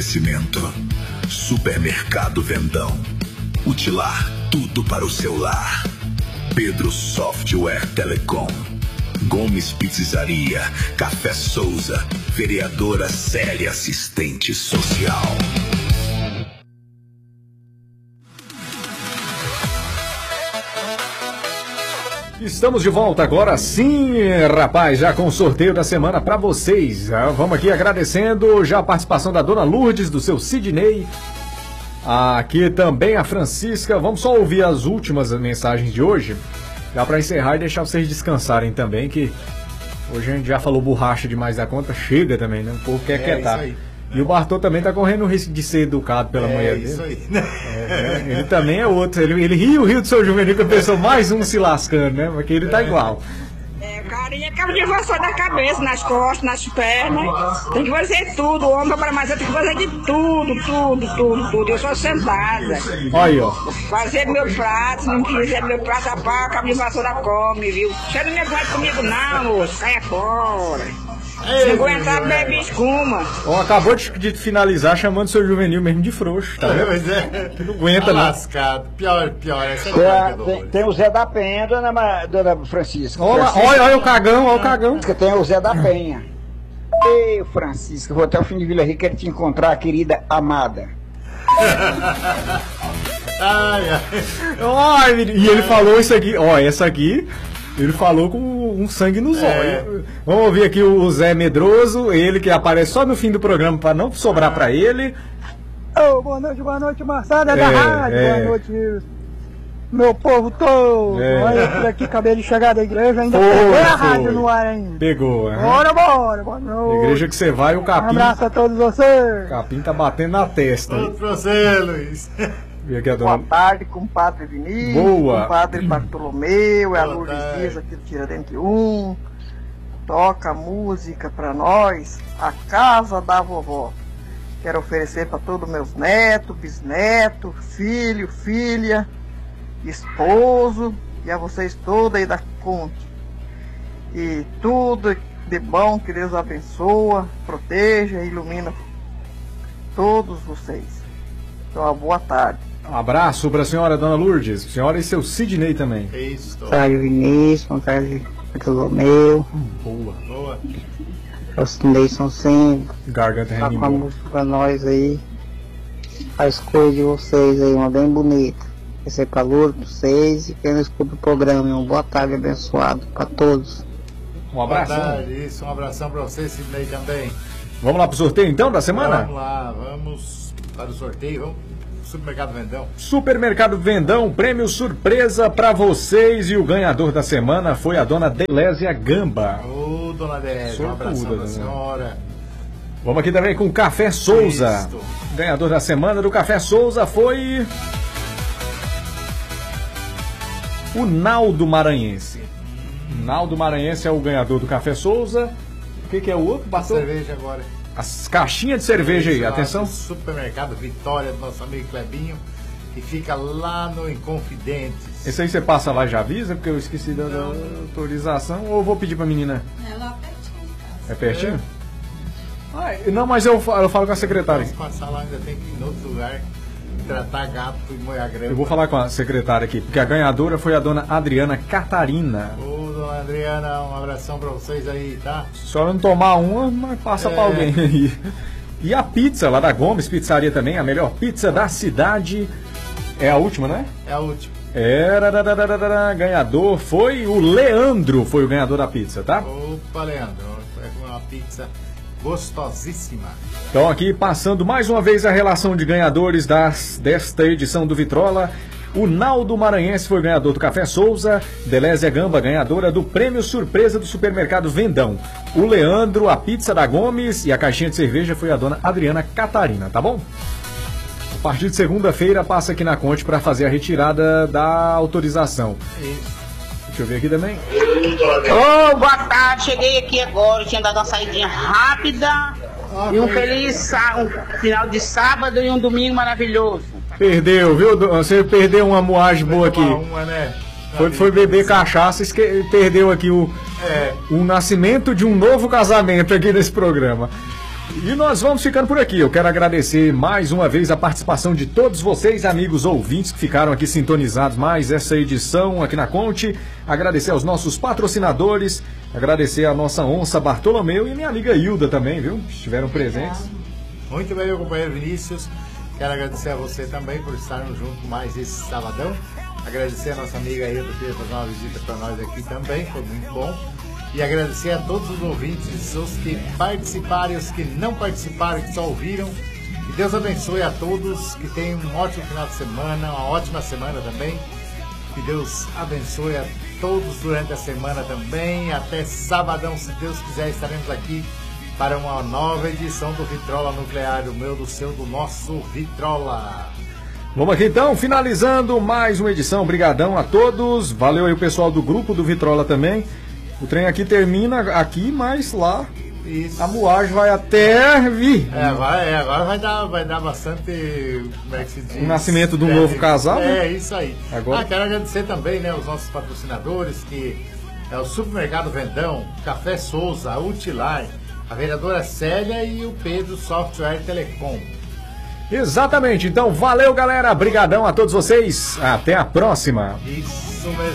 oferecimento. Supermercado Vendão. Utilar, tudo para o seu lar. Pedro Software Telecom. Gomes Pizzaria. Café Souza. Vereadora Célia Assistente Social. Estamos de volta agora sim, rapaz, já com o sorteio da semana para vocês. Vamos aqui agradecendo já a participação da Dona Lourdes, do seu Sidney. Aqui também a Francisca. Vamos só ouvir as últimas mensagens de hoje. Dá para encerrar e deixar vocês descansarem também, que hoje a gente já falou borracha demais da conta. Chega também, né? O povo quer quietar. E o Bartô também tá correndo o risco de ser educado pela mulher dele. Isso aí. Ele também é outro. Ele riu do seu Juvenil, que a pessoa mais um se lascando, né? Porque ele tá igual. Carinha, cabo de vassoura na cabeça, nas costas, nas pernas. Tem que fazer tudo. O homem para mais eu tenho que fazer de tudo. Eu sou sentada. Olha aí, ó. Fazer meu prato, se não quiser meu prato, apaga, cabo de vassoura come, viu? Você não me aguenta comigo não, moço. Caia fora. Se aguentar, bebe escuma. Ó, acabou de finalizar chamando o seu Juvenil mesmo de frouxo, tá vendo? Pois é. Que não aguenta, não. Lascado. Pior. Essa Tem o Zé da Penha, dona Francisca. Olha o cagão, olha o cagão. Tem o Zé da Penha. Ei, Francisca, vou até o fim de Vila Rica, quero te encontrar, querida amada. E ele falou isso aqui, ó, essa aqui, ele falou com um sangue nos olhos. Vamos ouvir aqui o Zé Medroso, ele que aparece só no fim do programa para não sobrar para ele. Boa noite, moçada da rádio, boa noite, meu povo todo. Olha por aqui, acabei de chegar da igreja, ainda pegou a rádio no ar ainda. Pegou, Bora, boa noite. A igreja que você vai, o capim. Um abraço a todos vocês. O capim tá batendo na testa. Tudo pra você, Luiz. Boa tarde, compadre Vinícius. Boa. Compadre Bartolomeu, é a Lourdes Dias aqui do Tiradentes 1. Toca música pra nós, A Casa da Vovó. Quero oferecer para todos meus netos, bisnetos, filho, filha, esposo e a vocês todos aí da Conte. E tudo de bom, que Deus abençoa, proteja e ilumina todos vocês. Então, uma boa tarde. Um abraço para a senhora, Dona Lourdes. Senhora e seu Sidney também. Isso. Tarde, Vinícius, tarde, Bartolomeu. Boa. Os Neyson Sim. Garganta Tá com a música pra nós aí. A escolha de vocês aí, uma bem bonita. Esse é calor pra vocês e quem não escuta o programa. Uma boa tarde abençoado pra todos. Um abraço. Boa tarde, isso, um abração pra você, Sidney, também. Vamos lá pro sorteio então da semana? Vamos lá, vamos para o sorteio, vamos. Supermercado Vendão. Supermercado Vendão, prêmio surpresa pra vocês e o ganhador da semana foi a dona Delésia Gamba. Ô, dona Delésia, um abração pra senhora. Vamos aqui também com o Café Souza. O ganhador da semana do Café Souza foi o Naldo Maranhense. Naldo Maranhense é o ganhador do Café Souza. O que é o outro? Passou? Cerveja agora. As caixinhas de cerveja aí, atenção. Supermercado Vitória, do nosso amigo Clebinho, que fica lá no Inconfidentes. Esse aí você passa lá e já avisa, porque eu esqueci da autorização, ou eu vou pedir pra menina? É lá pertinho de casa. É pertinho? Não, mas eu falo com a secretária. Se passar lá, ainda tem que ir em outro lugar, tratar gato e moer a grama. Eu vou falar com a secretária aqui, porque a ganhadora foi a dona Adriana Catarina. Ô, dona Adriana, um abração pra vocês aí, tá? Se ela não tomar uma, mas passa pra alguém aí. E a pizza lá da Gomes Pizzaria também, a melhor pizza da cidade. É a última, né? É a última. Ganhador foi o Leandro, foi o ganhador da pizza, tá? Opa, Leandro, foi uma pizza gostosíssima. Então aqui passando mais uma vez a relação de ganhadores desta edição do Vitrola. O Naldo Maranhense foi ganhador do Café Souza, Delésia Gamba ganhadora do prêmio surpresa do Supermercado Vendão. O Leandro, a pizza da Gomes e a caixinha de cerveja foi a dona Adriana Catarina, tá bom? A partir de segunda-feira passa aqui na Conte para fazer a retirada da autorização. Deixa eu ver aqui também. Boa tarde, cheguei aqui agora, tinha dado uma saidinha rápida e um feliz um final de sábado e um domingo maravilhoso. Perdeu, viu? Você perdeu uma moagem boa aqui. Né? Foi beber cachaça e perdeu aqui o nascimento de um novo casamento aqui nesse programa. E nós vamos ficando por aqui. Eu quero agradecer mais uma vez a participação de todos vocês, amigos ouvintes, que ficaram aqui sintonizados mais essa edição aqui na Conte. Agradecer aos nossos patrocinadores, agradecer a nossa onça Bartolomeu e minha amiga Hilda também, viu? Que estiveram presentes. Muito bem, meu companheiro Vinícius. Quero agradecer a você também por estarmos juntos mais esse sabadão. Agradecer a nossa amiga Hilda que veio fazer uma visita para nós aqui também, foi muito bom. E agradecer a todos os ouvintes, os que participaram e os que não participaram, que só ouviram. Que Deus abençoe a todos, que tenham um ótimo final de semana, uma ótima semana também. Que Deus abençoe a todos durante a semana também. Até sabadão, se Deus quiser, estaremos aqui para uma nova edição do Vitrola Nuclear, do meu, do seu, do nosso Vitrola. Vamos aqui então, finalizando mais uma edição. Obrigadão a todos. Valeu aí o pessoal do grupo do Vitrola também. O trem aqui termina aqui, mas lá isso. A moagem vai até vir. Agora vai dar bastante, como é que se diz? O nascimento de um novo casal. É, isso aí. Agora... quero agradecer também, né, os nossos patrocinadores, que é o Supermercado Vendão, Café Souza, a Utilar, a vereadora Célia e o Pedro Software Telecom. Exatamente, então valeu galera, brigadão a todos vocês, até a próxima. Isso mesmo.